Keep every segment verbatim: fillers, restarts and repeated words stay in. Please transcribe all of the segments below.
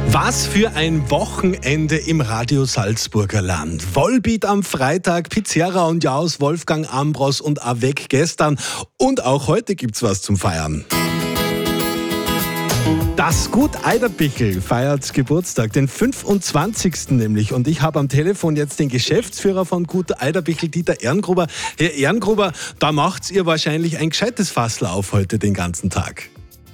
Was für ein Wochenende im Radio Salzburger Land. Volbeat am Freitag, Pizzerra und Jaus, Wolfgang Ambros und Avec gestern. Und auch heute gibt's was zum Feiern. Das Gut Eiderbichl feiert Geburtstag, den fünfundzwanzigsten nämlich. Und ich habe am Telefon jetzt den Geschäftsführer von Gut Eiderbichl, Dieter Ehrengruber. Herr Ehrengruber, da macht's ihr wahrscheinlich ein gescheites Fassel auf heute den ganzen Tag.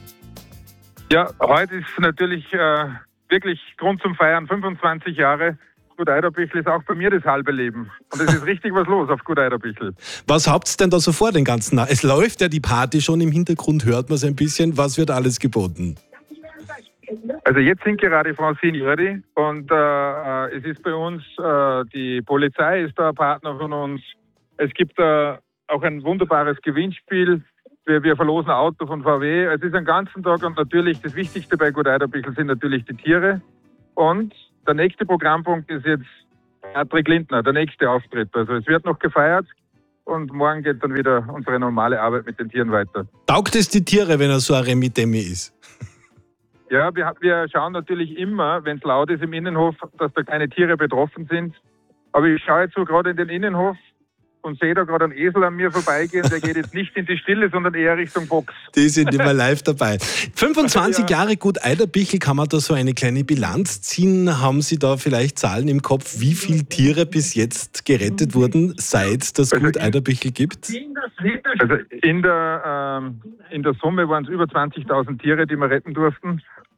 Ja, heute ist natürlich äh, wirklich Grund zum Feiern. fünfundzwanzig Jahre. Gut Eiderbichl ist auch bei mir das halbe Leben. Und es ist richtig was los auf Gut Eiderbichl. Was habt ihr denn da so vor den ganzen Tag? Es läuft ja die Party schon im Hintergrund, hört man es ein bisschen. Was wird alles geboten? Also jetzt sind gerade Frau Signori und äh, es ist bei uns, äh, die Polizei ist da ein Partner von uns. Es gibt äh, auch ein wunderbares Gewinnspiel. Wir, wir verlosen ein Auto von V W. Es ist einen ganzen Tag und natürlich das Wichtigste bei Gut Eiderbichl sind natürlich die Tiere. Und der nächste Programmpunkt ist jetzt Patrick Lindner, der nächste Auftritt. Also es wird noch gefeiert und morgen geht dann wieder unsere normale Arbeit mit den Tieren weiter. Taugt es die Tiere, wenn er so ein Remi-Demi ist? Ja, wir, wir schauen natürlich immer, wenn es laut ist im Innenhof, dass da keine Tiere betroffen sind. Aber ich schaue jetzt so gerade in den Innenhof und sehe da gerade einen Esel an mir vorbeigehen. Der geht jetzt nicht in die Stille, sondern eher Richtung Box. Die sind immer live dabei. fünfundzwanzig ja. Jahre Gut Eiderbichl, kann man da so eine kleine Bilanz ziehen? Haben Sie da vielleicht Zahlen im Kopf, wie viele Tiere bis jetzt gerettet wurden, seit es Gut Eiderbichl gibt? Also in der, ähm, in der Summe waren es über zwanzigtausend Tiere, die wir retten durften.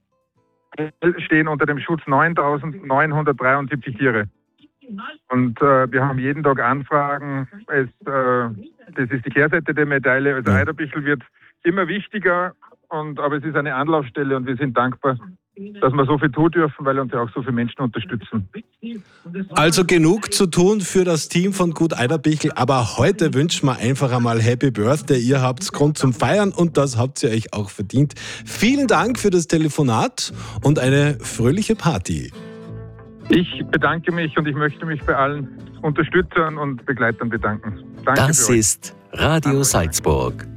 Stehen unter dem Schutz neuntausendneunhundertdreiundsiebzig Tiere. Und äh, wir haben jeden Tag Anfragen. Es, äh, das ist die Kehrseite der Medaille. Also Eiderbichl wird immer wichtiger, und, aber es ist eine Anlaufstelle und wir sind dankbar, dass wir so viel tun dürfen, weil uns ja auch so viele Menschen unterstützen. Also genug zu tun für das Team von Gut Eiderbichl, aber heute wünschen wir einfach einmal Happy Birthday. Ihr habt Grund zum Feiern und das habt ihr euch auch verdient. Vielen Dank für das Telefonat und eine fröhliche Party. Ich bedanke mich und ich möchte mich bei allen Unterstützern und Begleitern bedanken. Danke das für euch. ist Radio Salzburg.